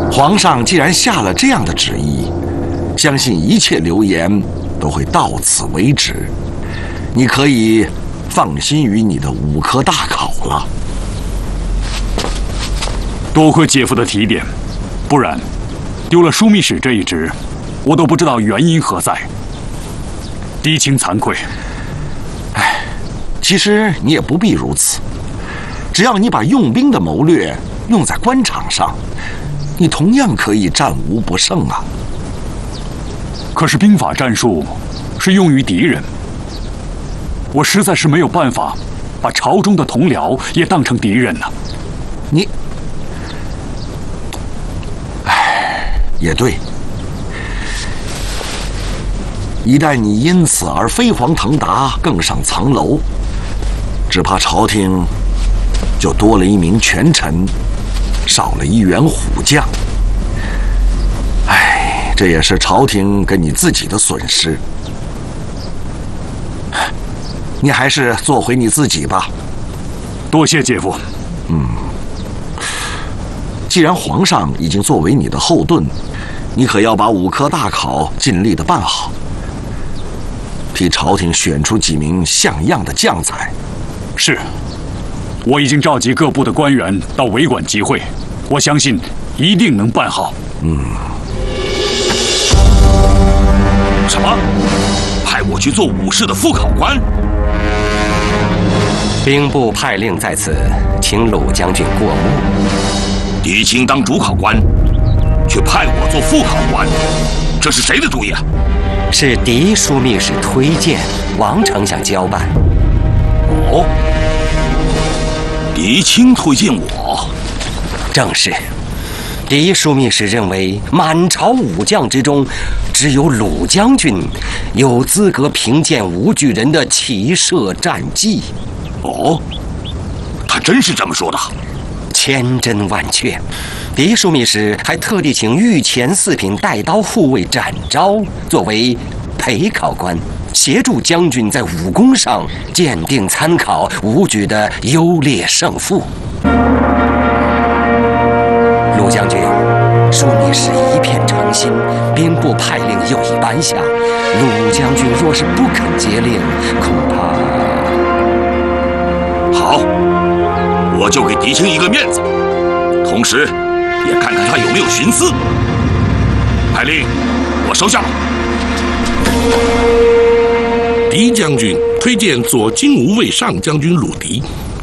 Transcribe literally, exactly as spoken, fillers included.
皇上既然下了这样的旨意，相信一切流言都会到此为止。你可以放心于你的五科大考了。 多亏姐夫的提点，不然丢了枢密使这一职，我都不知道原因何在。嫡亲惭愧。 唉，其实你也不必如此。只要你把用兵的谋略用在官场上，你同样可以战无不胜啊。 可是兵法战术是用于敌人，我实在是没有办法把朝中的同僚也当成敌人呢。 你，唉，也对。一旦你因此而飞黄腾达，更上层楼，只怕朝廷就多了一名权臣，少了一员虎将。唉，这也是朝廷跟你自己的损失。你还是做回你自己吧。 多谢姐夫。 嗯，既然皇上已经作为你的后盾，你可要把五科大考尽力的办好，替朝廷选出几名像样的将才。 是，我已经召集各部的官员到委馆集会，我相信一定能办好。 嗯。 什么？派我去做武士的副考官？ 兵部派令在此，请鲁将军过目。 狄青当主考官，却派我做副考官，这是谁的主意啊？ 是狄枢密使推荐，王丞相交办。 哦，狄青推荐我？ 正是。狄枢密使认为，满朝武将之中，只有鲁将军有资格评鉴武举人的骑射战绩。 哦，他真是这么说的？ 千真万确。狄枢密使还特地请御前四品带刀护卫展昭作为陪考官，协助将军在武功上鉴定参考武举的优劣胜负。鲁将军，枢密使一片诚心，兵部派令又已颁下，鲁将军若是不肯接令，恐怕…… 好，我就给狄青一个面子，同时也看看他有没有徇私。派令，我收下了。 狄将军推荐左金吾卫上将军鲁迪。